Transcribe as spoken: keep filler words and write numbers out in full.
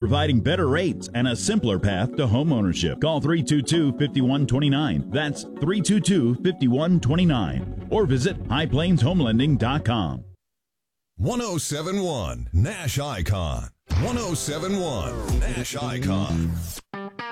providing better rates and a simpler path to home ownership. Call three two two, five one two nine. That's three two two, five one two nine. Or visit high plains home lending dot com. one oh seven point one Nash Icon. one oh seven point one Nash Icon.